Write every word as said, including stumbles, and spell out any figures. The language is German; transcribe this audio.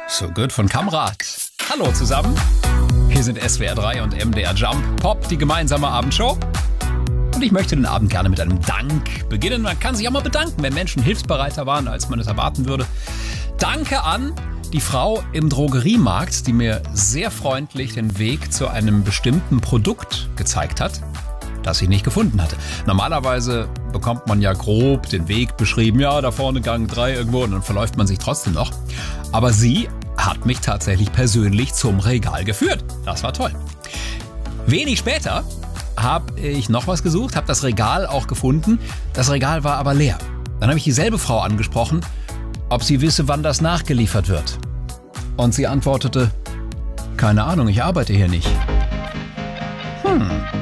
So Good von Kamrat. Hallo zusammen. Hier sind S W R drei und M D R Jump Pop, die gemeinsame Abendshow. Und ich möchte den Abend gerne mit einem Dank beginnen. Man kann sich auch mal bedanken, wenn Menschen hilfsbereiter waren, als man es erwarten würde. Danke an die Frau im Drogeriemarkt, die mir sehr freundlich den Weg zu einem bestimmten Produkt gezeigt hat, das ich nicht gefunden hatte. Normalerweise bekommt man ja grob den Weg beschrieben, ja, da vorne Gang drei irgendwo, und dann verläuft man sich trotzdem noch. Aber sie hat mich tatsächlich persönlich zum Regal geführt. Das war toll. Wenig später habe ich noch was gesucht, habe das Regal auch gefunden. Das Regal war aber leer. Dann habe ich dieselbe Frau angesprochen, ob sie wisse, wann das nachgeliefert wird. Und sie antwortete, keine Ahnung, ich arbeite hier nicht. Hm.